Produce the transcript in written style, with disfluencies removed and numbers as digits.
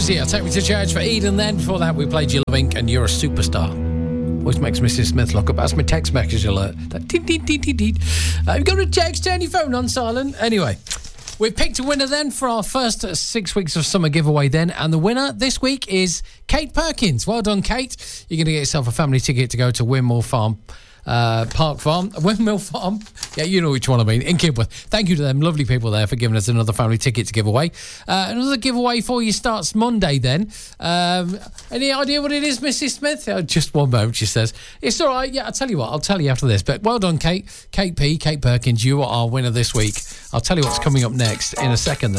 Sia, Take Me to Church for Eden. Then before that, we played You Love Inc. and You're a Superstar. Always makes Mrs. Smith look up. That's my text message alert. That ding, ding, ding, ding, ding. You've got a text, turn your phone on silent. Anyway, we've picked a winner then for our first 6 weeks of summer giveaway then. And the winner this week is Kate Perkins. Well done, Kate. You're going to get yourself a family ticket to go to Windmill Farm. Windmill Farm. Yeah, you know which one I mean. In Kibworth. Thank you to them lovely people there for giving us another family ticket to give away. Another giveaway for you starts Monday then. Any idea what it is, Mrs. Smith? Just one moment, she says. It's all right. Yeah, I'll tell you what. I'll tell you after this. But well done, Kate. Kate Perkins, you are our winner this week. I'll tell you what's coming up next in a second then.